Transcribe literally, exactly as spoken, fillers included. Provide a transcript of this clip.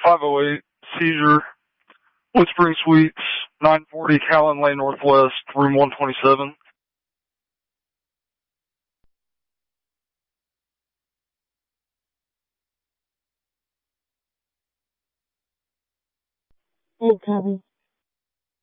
five oh eight, seizure, Woodspring Suites, nine forty Callan Lane Northwest, room one twenty-seven. Hey, copy.